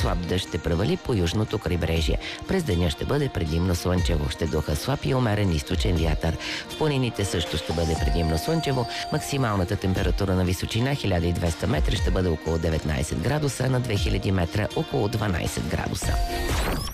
Слаб дъжд ще превали по южното крайбрежие. През деня ще бъде предимно слънчево. Ще духа слаб и умерен източен вятър. В планините също ще бъде предимно слънчево. Максималната температура на височина 1200 метра ще бъде около 19 градуса, на 2000 метра около 12 градуса.